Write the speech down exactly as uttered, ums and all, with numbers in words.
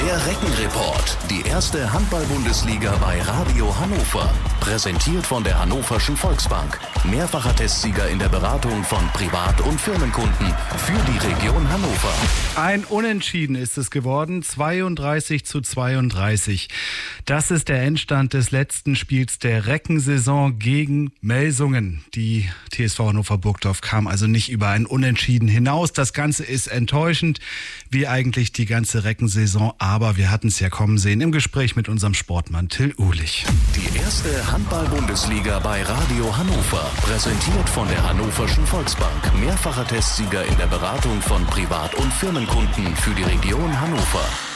Der Reckenreport, die erste Handball-Bundesliga bei Radio Hannover. Präsentiert von der Hannoverschen Volksbank. Mehrfacher Testsieger in der Beratung von Privat- und Firmenkunden für die Region Hannover. Ein Unentschieden ist es geworden, zweiunddreißig zu zweiunddreißig. Das ist der Endstand des letzten Spiels der Reckensaison gegen Melsungen. Die T S V Hannover Burgdorf kam also nicht über ein Unentschieden hinaus. Das Ganze ist enttäuschend, wie eigentlich die ganze Reckensaison. Aber wir hatten es ja kommen sehen im Gespräch mit unserem Sportmann Till Uhlich. Die erste Handball-Bundesliga bei Radio Hannover. Präsentiert von der Hannoverschen Volksbank. Mehrfacher Testsieger in der Beratung von Privat- und Firmenkunden für die Region Hannover.